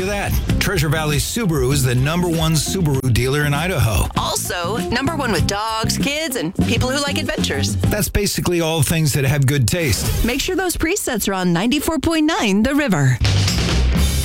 at that. Treasure Valley Subaru is the #1 Subaru dealer in Idaho. Also, #1 with dogs, kids, and people who like adventures. That's basically all things that have good taste. Make sure those presets are on 94.9 The River.